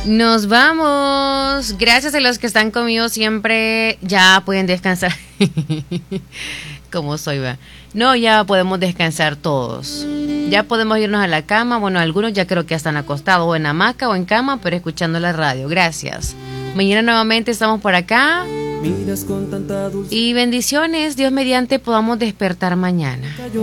Nos vamos. Gracias a los que están conmigo siempre. Ya pueden descansar. Como soy, va. No, ya podemos descansar todos. Ya podemos irnos a la cama. Bueno, algunos ya creo que ya están acostados o en hamaca o en cama, pero escuchando la radio. Gracias. Mañana nuevamente estamos por acá. Y bendiciones. Dios mediante podamos despertar mañana.